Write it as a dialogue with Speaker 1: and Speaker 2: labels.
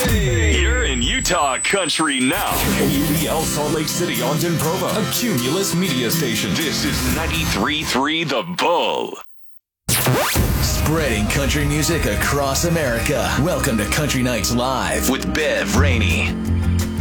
Speaker 1: You're in Utah country now.
Speaker 2: KUBL Salt Lake City, Ogden, Provo, a Cumulus media station.
Speaker 1: This is 93.3 The Bull.
Speaker 3: Spreading country music across America. Welcome to Country Nights Live with Bev Rainey.